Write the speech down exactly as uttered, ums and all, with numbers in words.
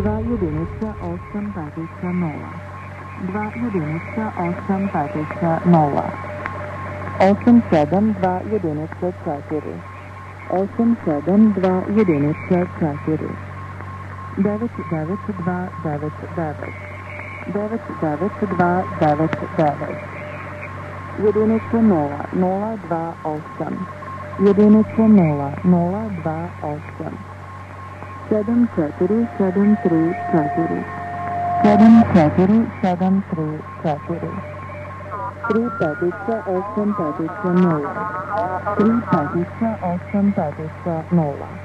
dva jedinica osam petica nula. dva jedinica osam petica nula. osam sedam dva jedinica četiri. osam sedam dva jedinica četiri. devet devet dva devet devet. devet devet dva devet devet. Jedinica nula nula dva osam. Jedinica nula nula dva osam. sedam četiri sedam tri četiri. sedam četiri sedam tri četiri. tri petica osam petica nula. tri petica osam petica nula.